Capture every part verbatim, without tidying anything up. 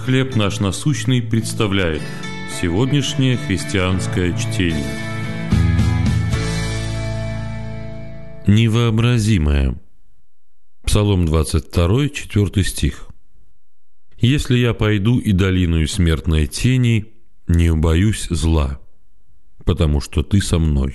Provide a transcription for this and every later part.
«Хлеб наш насущный» представляет сегодняшнее христианское чтение. Невообразимое. Псалом двадцать два, четвёртый стих. «Если я пойду и долиною смертной тени, не убоюсь зла, потому что ты со мной».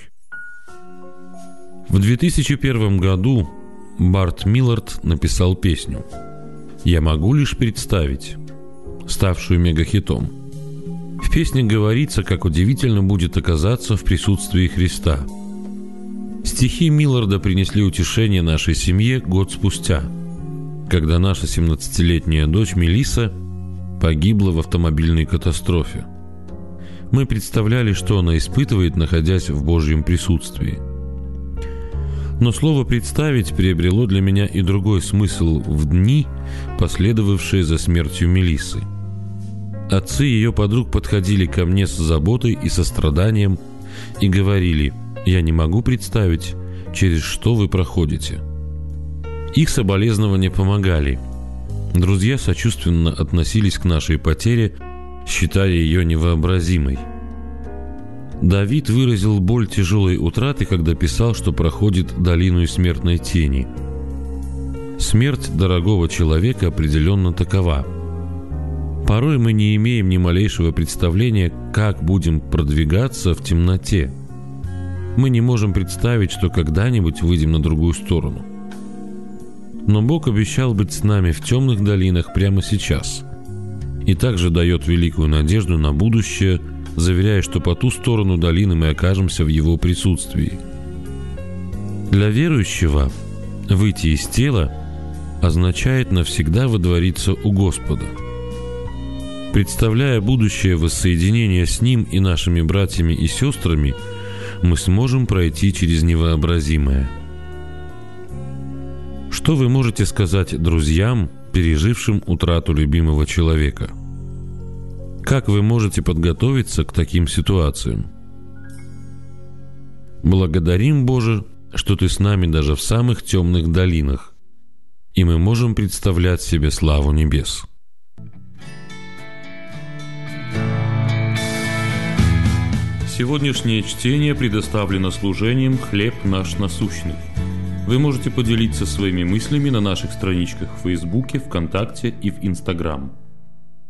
В две тысячи первом году Барт Миллард написал песню «Я могу лишь представить», ставшую мегахитом. В песне говорится, как удивительно будет оказаться в присутствии Христа. Стихи Милларда принесли утешение нашей семье год спустя, когда наша семнадцатилетняя дочь Мелисса погибла в автомобильной катастрофе. Мы представляли, что она испытывает, находясь в Божьем присутствии. Но слово «представить» приобрело для меня и другой смысл в дни, последовавшие за смертью Мелиссы. Отцы ее подруг подходили ко мне с заботой и состраданием и говорили: «Я не могу представить, через что вы проходите». Их соболезнования помогали. Друзья сочувственно относились к нашей потере, считая ее невообразимой. Давид выразил боль тяжелой утраты, когда писал, что проходит долину смертной тени. Смерть дорогого человека определенно такова. Порой мы не имеем ни малейшего представления, как будем продвигаться в темноте. Мы не можем представить, что когда-нибудь выйдем на другую сторону. Но Бог обещал быть с нами в темных долинах прямо сейчас и также дает великую надежду на будущее, заверяя, что по ту сторону долины мы окажемся в Его присутствии. Для верующего выйти из тела означает навсегда водвориться у Господа. Представляя будущее воссоединение с Ним и нашими братьями и сестрами, мы сможем пройти через невообразимое. Что вы можете сказать друзьям, пережившим утрату любимого человека? Как вы можете подготовиться к таким ситуациям? Благодарим, Боже, что Ты с нами даже в самых темных долинах, и мы можем представлять себе славу небес. Сегодняшнее чтение предоставлено служением «Хлеб наш насущный». Вы можете поделиться своими мыслями на наших страничках в Фейсбуке, ВКонтакте и в Инстаграм.